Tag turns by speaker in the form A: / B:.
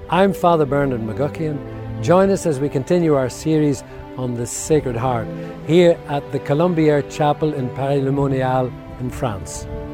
A: I'm Father Bernard McGuckian. Join us as we continue our series on the Sacred Heart here at the Colombière Chapel in Paris-le-Monial in France.